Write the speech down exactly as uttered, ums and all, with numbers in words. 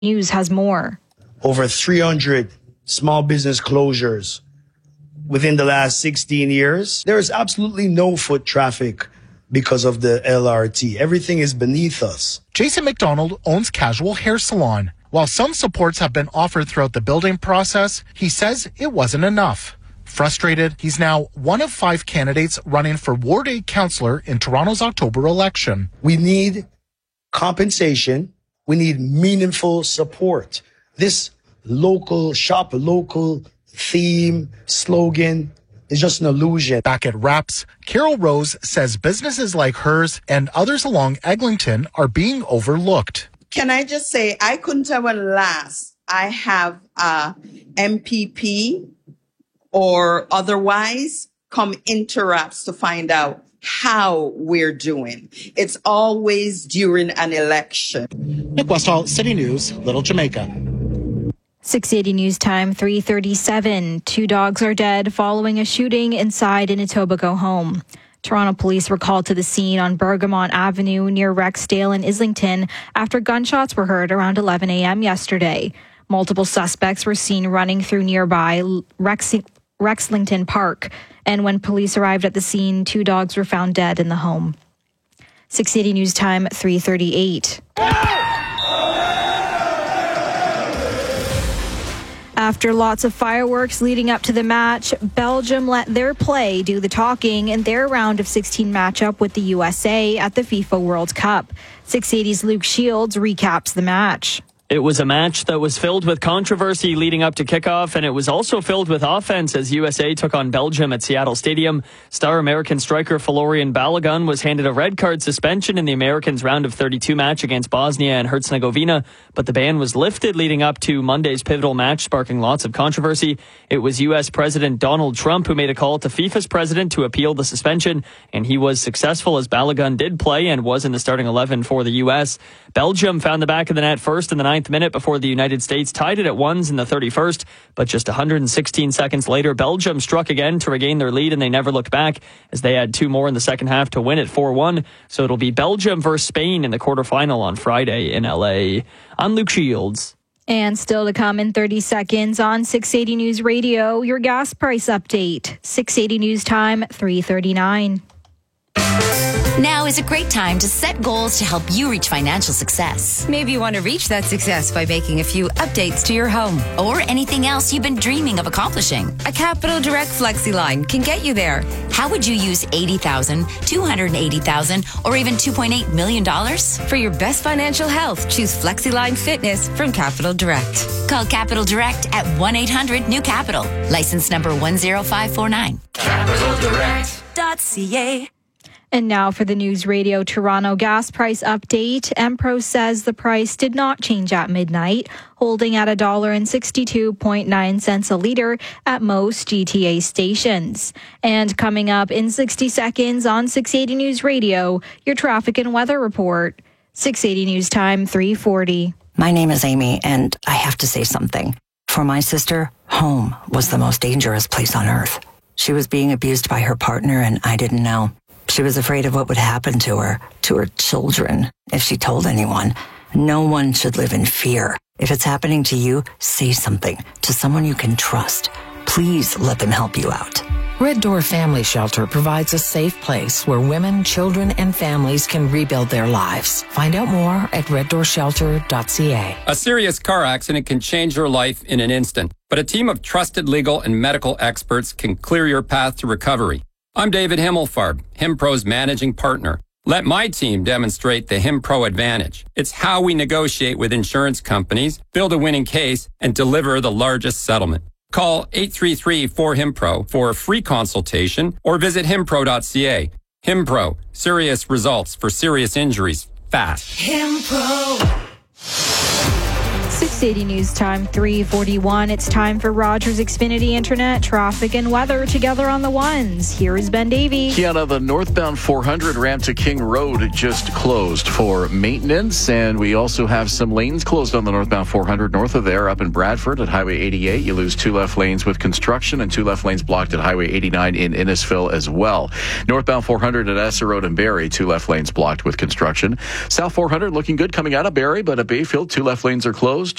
News has more. Over three hundred small business closures within the last sixteen years. There is absolutely no foot traffic because of the L R T. Everything is beneath us. Jason McDonald owns Casual Hair Salon. While some supports have been offered throughout the building process, he says it wasn't enough. Frustrated, he's now one of five candidates running for Ward eight councillor in Toronto's October election. We need compensation. We need meaningful support. This local, shop local theme, slogan is just an illusion. Back at Raps, Carol Rose says businesses like hers and others along Eglinton are being overlooked. Can I just say, I couldn't have a last. I have a M P P or otherwise come into Raps to find out how we're doing. It's always during an election. Nick Westall, City News, Little Jamaica. six eighty News Time, three thirty-seven. Two dogs are dead following a shooting inside an Etobicoke home. Toronto police were called to the scene on Bergamont Avenue near Rexdale and Islington after gunshots were heard around eleven a.m. yesterday. Multiple suspects were seen running through nearby Rex- Rexlington Park, and when police arrived at the scene, two dogs were found dead in the home. six eighty News Time, three thirty-eight. After lots of fireworks leading up to the match, Belgium let their play do the talking in their round of sixteen matchup with the U S A at the FIFA World Cup. six eighty's Luke Shields recaps the match. It was a match that was filled with controversy leading up to kickoff, and it was also filled with offense as U S A took on Belgium at Seattle Stadium. Star American striker Florian Balogun was handed a red card suspension in the Americans' round of thirty-two match against Bosnia and Herzegovina, but the ban was lifted leading up to Monday's pivotal match, sparking lots of controversy. It was U S President Donald Trump who made a call to FIFA's president to appeal the suspension, and he was successful as Balogun did play and was in the starting eleven for the U S. Belgium found the back of the net first in the ninth minute before the United States tied it at ones in the thirty-first, but just one hundred sixteen seconds later, Belgium struck again to regain their lead, and they never looked back as they had two more in the second half to win it four one. So it'll be Belgium versus Spain in the quarterfinal on Friday in L A. I'm Luke Shields. And still to come in thirty seconds on six eighty News Radio, your gas price update. six eighty News Time, three thirty-nine. Now is a great time to set goals to help you reach financial success. Maybe you want to reach that success by making a few updates to your home. Or anything else you've been dreaming of accomplishing. A Capital Direct FlexiLine can get you there. How would you use eighty thousand dollars, two hundred eighty thousand dollars, or even two point eight million dollars? For your best financial health, choose FlexiLine Fitness from Capital Direct. Call Capital Direct at one eight hundred new capital. License number one zero five four nine. capital direct dot c a. And now for the News Radio Toronto gas price update. Empro says the price did not change at midnight, holding at one dollar and sixty-two point nine cents a litre at most G T A stations. And coming up in sixty seconds on six eighty News Radio, your traffic and weather report. six eighty News Time, three forty. My name is Amy, and I have to say something. For my sister, home was the most dangerous place on earth. She was being abused by her partner, and I didn't know. She was afraid of what would happen to her, to her children, if she told anyone. No one should live in fear. If it's happening to you, say something to someone you can trust. Please let them help you out. Red Door Family Shelter provides a safe place where women, children, and families can rebuild their lives. Find out more at red door shelter dot c a. A serious car accident can change your life in an instant, but a team of trusted legal and medical experts can clear your path to recovery. I'm David Himmelfarb, HimPro's managing partner. Let my team demonstrate the HimPro advantage. It's how we negotiate with insurance companies, build a winning case, and deliver the largest settlement. Call eight three three, four, HIMPRO for a free consultation or visit himpro dot c a. HimPro, serious results for serious injuries, fast. HimPro. six six eighty News Time, three forty-one. It's time for Rogers Xfinity Internet, traffic and weather together on the ones. Here is Ben Davey. Kiana, the northbound four hundred ramp to King Road just closed for maintenance, and we also have some lanes closed on the northbound four hundred north of there. Up in Bradford at Highway eighty-eight, you lose two left lanes with construction and two left lanes blocked at Highway eighty-nine in Innisfil as well. Northbound four hundred at Esser Road and Barrie, two left lanes blocked with construction. South four hundred looking good coming out of Barrie, but at Bayfield, two left lanes are closed.